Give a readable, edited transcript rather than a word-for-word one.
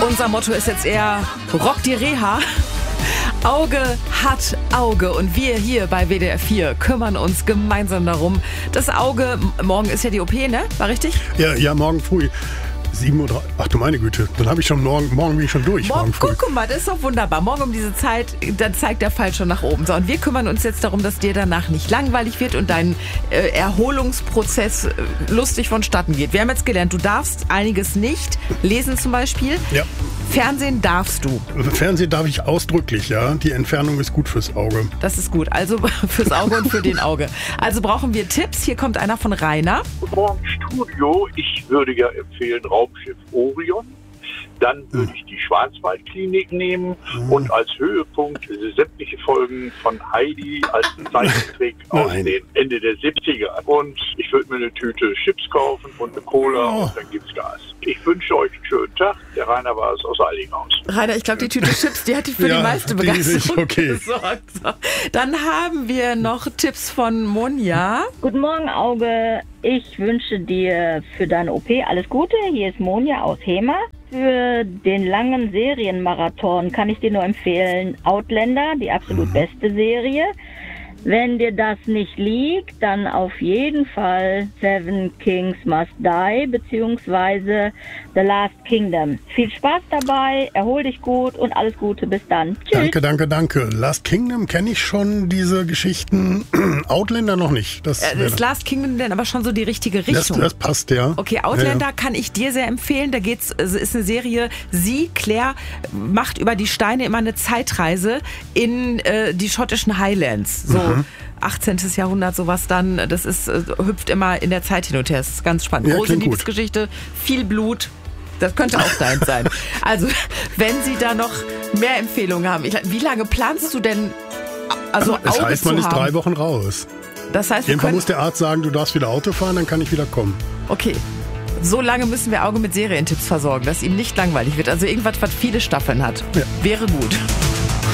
Unser Motto ist jetzt eher Rock die Reha. Auge hat Auge und wir hier bei WDR 4 kümmern uns gemeinsam darum. Das Auge, morgen ist ja die OP, ne? War richtig? Ja, morgen früh. 7:03 Uhr. Ach du meine Güte, dann habe ich schon morgen bin ich schon durch. Morgen früh. Guck mal, das ist doch wunderbar. Morgen um diese Zeit, dann zeigt der Pfeil schon nach oben. So, und wir kümmern uns jetzt darum, dass dir danach nicht langweilig wird und dein Erholungsprozess lustig vonstatten geht. Wir haben jetzt gelernt, du darfst einiges nicht lesen zum Beispiel. Ja. Fernsehen darfst du. Fernsehen darf ich ausdrücklich, ja. Die Entfernung ist gut fürs Auge. Das ist gut. Also fürs Auge und für den Auge. Also brauchen wir Tipps. Hier kommt einer von Rainer. Guten Morgen, Studio. Ich würde ja empfehlen Raumschiff Orion. Dann würde ich die Schwarzwaldklinik nehmen und als Höhepunkt sämtliche Folgen von Heidi als Zeichentrick aus den Ende der 70er. Und ich würde mir eine Tüte Chips kaufen und eine Cola und dann gibt's Gas. Ich wünsche euch einen schönen Tag. Der Rainer war es aus Eilinghaus. Rainer, ich glaube, die Tüte Chips, die hat die für die meiste Begeisterung gesorgt. So. Dann haben wir noch Tipps von Monja. Guten Morgen, Auge. Ich wünsche dir für deine OP alles Gute. Hier ist Monja aus Hema. Für den langen Serienmarathon kann ich dir nur empfehlen Outlander, die absolut beste Serie. Wenn dir das nicht liegt, dann auf jeden Fall Seven Kings Must Die beziehungsweise The Last Kingdom. Viel Spaß dabei, erhol dich gut und alles Gute, bis dann. Tschüss. Danke. Last Kingdom kenne ich schon, diese Geschichten. Outlander noch nicht. Das Last Kingdom dann aber schon so die richtige Richtung. Das passt, ja. Okay, Outlander kann ich dir sehr empfehlen. Da ist eine Serie, Claire, macht über die Steine immer eine Zeitreise in die schottischen Highlands. So 18. Jahrhundert, sowas dann. Das hüpft immer in der Zeit hin und her. Das ist ganz spannend. Ja, große Liebesgeschichte, viel Blut. Das könnte auch deins sein. Also, wenn Sie da noch mehr Empfehlungen haben. Wie lange planst du denn, also Auge Das heißt, man zu ist haben? 3 Wochen raus. Das heißt, Jedenfalls muss der Arzt sagen, du darfst wieder Auto fahren, dann kann ich wieder kommen. Okay. So lange müssen wir Auge mit Serientipps versorgen, dass ihm nicht langweilig wird. Also irgendwas, was viele Staffeln hat. Ja. Wäre gut.